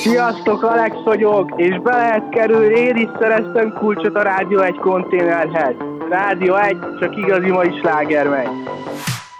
Sziasztok, Alex vagyok, és be lehet kerülni, én is szereztem kulcsot a Rádió 1 konténerhez. Rádió 1, csak igazi mai sláger megy.